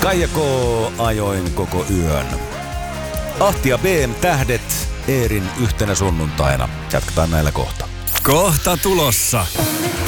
Kaija K. ajoin koko yön. Ahti ja BM tähdet Eerin yhtenä sunnuntaina. Jatketaan näillä kohta. Kohta tulossa.